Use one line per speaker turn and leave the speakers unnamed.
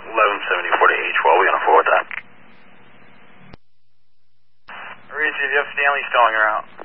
1174 to H12, we're going to forward that.
Reese, you have Stanley stalling her out.